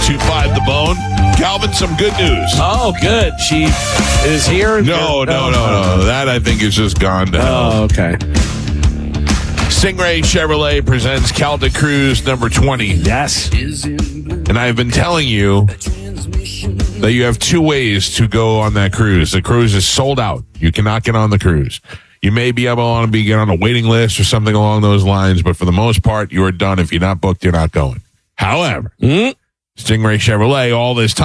1025 The Bone. Calvin, some good news. Oh, good. She is here? No. That, I think, is just gone to hell. Oh, okay. Stingray Chevrolet presents Celtic Cruise number 20. Yes. And I've been telling you that you have two ways to go on that cruise. The cruise is sold out. You cannot get on the cruise. You may be able to get on a waiting list or something along those lines, but for the most part, you are done. If you're not booked, you're not going. However, Stingray Chevrolet, all this time,